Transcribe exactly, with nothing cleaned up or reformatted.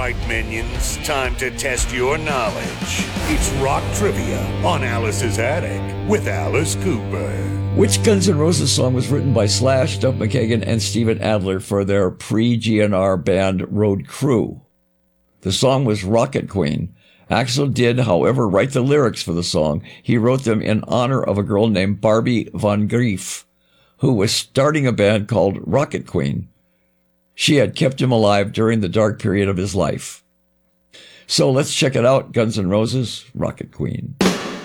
right, minions. Time to test your knowledge. It's Rock Trivia on Alice's Attic with Alice Cooper. Which Guns N' Roses song was written by Slash, Duff McKagan, and Steven Adler for their pre-G N R band Road Crew? The song was Rocket Queen. Axl did, however, write the lyrics for the song. He wrote them in honor of a girl named Barbie Von Grief, who was starting a band called Rocket Queen. She had kept him alive during the dark period of his life. So let's check it out, Guns N' Roses, Rocket Queen.